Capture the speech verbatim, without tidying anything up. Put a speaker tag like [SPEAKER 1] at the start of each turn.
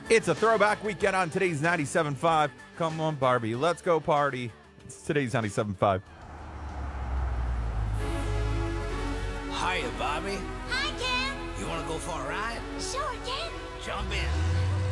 [SPEAKER 1] It's a throwback weekend on today's ninety-seven point five. Come on, Barbie, let's go party. It's today's ninety-seven point five.
[SPEAKER 2] Hiya, Bobby.
[SPEAKER 3] Hi, Ken.
[SPEAKER 2] You want to go for a ride?
[SPEAKER 3] Sure, Ken.
[SPEAKER 2] Jump in.